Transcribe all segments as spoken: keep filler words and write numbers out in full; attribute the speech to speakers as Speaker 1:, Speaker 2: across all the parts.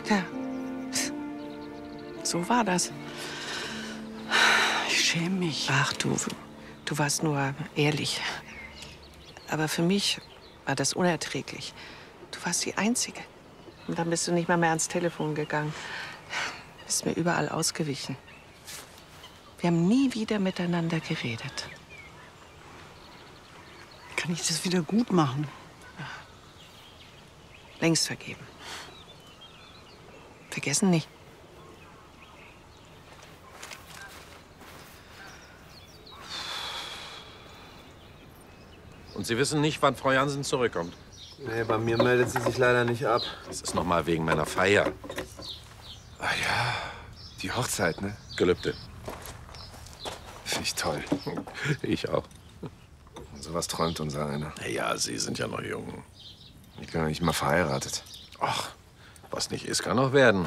Speaker 1: Ja. So war das.
Speaker 2: Ich schäme mich.
Speaker 1: Ach, du, du warst nur ehrlich. Aber für mich war das unerträglich. Du warst die Einzige. Und dann bist du nicht mal mehr ans Telefon gegangen. Bist mir überall ausgewichen. Wir haben nie wieder miteinander geredet.
Speaker 2: Kann ich das wieder gut machen?
Speaker 1: Längst vergeben. Vergessen nicht.
Speaker 3: Und Sie wissen nicht, wann Frau Jansen zurückkommt?
Speaker 4: Nee, bei mir meldet sie sich leider nicht ab.
Speaker 3: Das ist noch mal wegen meiner Feier.
Speaker 4: Ah ja, die Hochzeit, ne?
Speaker 3: Gelübde.
Speaker 4: Finde ich toll.
Speaker 3: Ich auch.
Speaker 4: Sowas träumt unser einer.
Speaker 3: Na ja, Sie sind ja noch jung.
Speaker 4: Ich bin noch nicht mal verheiratet.
Speaker 3: Ach, was nicht ist, kann noch werden.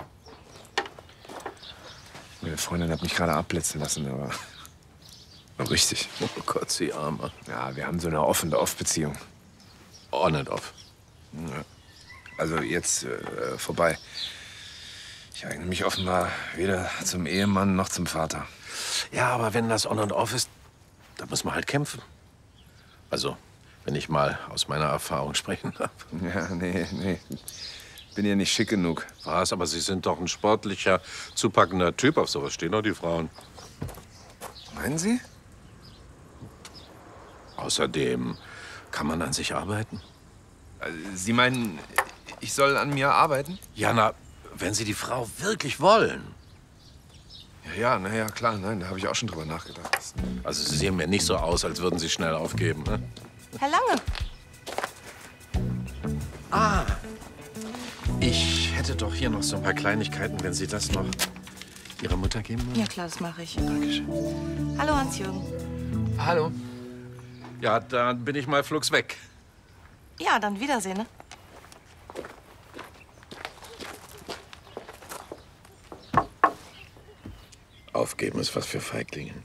Speaker 4: Meine Freundin hat mich gerade abblitzen lassen, aber... aber richtig.
Speaker 3: Oh Gott, Sie Armer.
Speaker 4: Ja, wir haben so eine Off-and-Off-Beziehung.
Speaker 3: On and off.
Speaker 4: Ja. Also jetzt äh, vorbei. Ich eigne mich offenbar weder zum Ehemann noch zum Vater.
Speaker 3: Ja, aber wenn das on and off ist, dann muss man halt kämpfen. Also, wenn ich mal aus meiner Erfahrung sprechen darf.
Speaker 4: Ja, nee, nee. Bin ja nicht schick genug.
Speaker 3: Was, aber Sie sind doch ein sportlicher, zupackender Typ. Auf sowas stehen doch die Frauen.
Speaker 4: Meinen Sie?
Speaker 3: Außerdem kann man an sich arbeiten.
Speaker 4: Also, Sie meinen, ich soll an mir arbeiten?
Speaker 3: Ja, na, wenn Sie die Frau wirklich wollen.
Speaker 4: Ja, ja, na ja, klar. Nein, da habe ich auch schon drüber nachgedacht.
Speaker 3: Also Sie sehen mir nicht so aus, als würden Sie schnell aufgeben. Ne?
Speaker 5: Herr Lange.
Speaker 3: Ah, ich hätte doch hier noch so ein paar Kleinigkeiten, wenn Sie das noch Ihrer Mutter geben würden.
Speaker 5: Ja klar, das mache ich.
Speaker 3: Dankeschön.
Speaker 5: Hallo Hans-Jürgen.
Speaker 3: Hallo. Ja, dann bin ich mal flugs weg.
Speaker 5: Ja, dann Wiedersehen, ne?
Speaker 3: Aufgeben ist was für Feiglinge.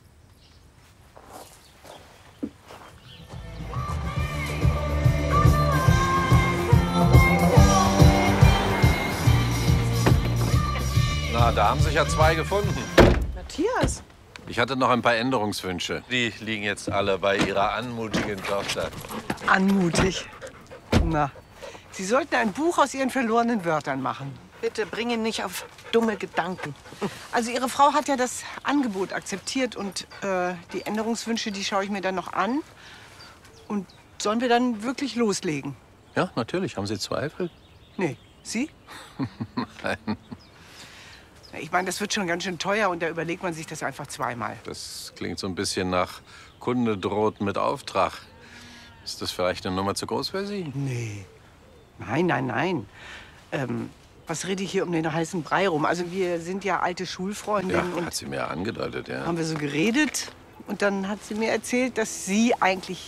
Speaker 3: Na, da haben sich ja zwei gefunden.
Speaker 1: Matthias.
Speaker 3: Ich hatte noch ein paar Änderungswünsche. Die liegen jetzt alle bei Ihrer anmutigen Tochter.
Speaker 2: Anmutig. Na, Sie sollten ein Buch aus Ihren verlorenen Wörtern machen.
Speaker 1: Bitte bring ihn nicht auf dumme Gedanken.
Speaker 2: Also Ihre Frau hat ja das Angebot akzeptiert und äh, die Änderungswünsche, die schaue ich mir dann noch an. Und sollen wir dann wirklich loslegen?
Speaker 3: Ja, natürlich. Haben Sie Zweifel?
Speaker 2: Nee. Sie?
Speaker 3: Nein.
Speaker 2: Ich meine, das wird schon ganz schön teuer und da überlegt man sich das einfach zweimal.
Speaker 3: Das klingt so ein bisschen nach Kunde droht mit Auftrag. Ist das vielleicht eine Nummer zu groß für Sie?
Speaker 2: Nee. Nein, nein, nein. Ähm, was rede ich hier um den heißen Brei rum? Also wir sind ja alte
Speaker 3: Ja,
Speaker 2: Schulfreundinnen und
Speaker 3: hat sie mir angedeutet, ja.
Speaker 2: haben wir so geredet. Und dann hat sie mir erzählt, dass Sie eigentlich